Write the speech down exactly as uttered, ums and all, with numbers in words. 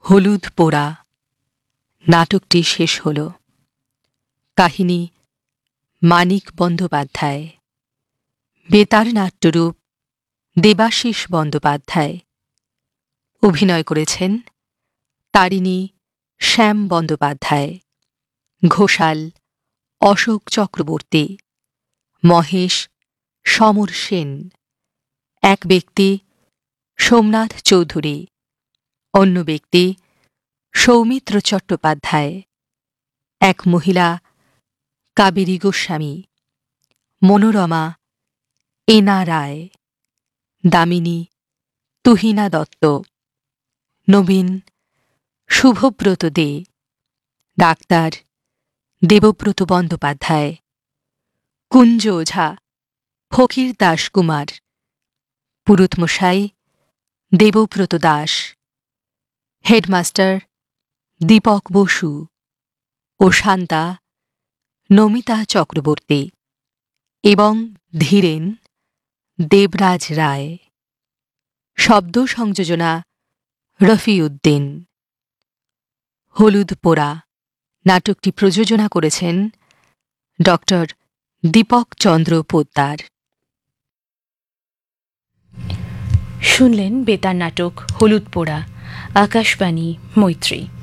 হলুদ পোড়া নাটকটি শেষ হল। কাহিনী মানিক বন্দ্যোপাধ্যায়, বেতার নাট্যরূপ দেবাশিস বন্দ্যোপাধ্যায়। অভিনয় করেছেন তারিণী শ্যাম বন্দ্যোপাধ্যায়, ঘোষাল অশোক চক্রবর্তী, মহেশ সমর সেন। এক ব্যক্তি সোমনাথ চৌধুরী, অন্য ব্যক্তি সৌমিত্র চট্টোপাধ্যায়, এক মহিলা কাবেরী গোস্বামী, মনোরমা এনা রায়, দামিনী তুহিনা দত্ত, নবীন শুভব্রত দে, ডাক্তার দেবব্রত বন্দ্যোপাধ্যায়, কুঞ্জ ওঝা ফকির দাস কুমার, পুরুতমশাই দেবব্রত দাস, হেডমাস্টার দীপক বসু ও শান্তা নমিতা চক্রবর্তী এবং ধীরেন দেবরাজ রায়। শব্দ সংযোজনা রফিউদ্দিন। হলুদ পোড়া নাটকটি প্রযোজনা করেছেন ডক্টর দীপক চন্দ্র পোদ্দার। শুনলেন বেতার নাটক হলুদ পোড়া, আকাশবাণী মৈত্রী।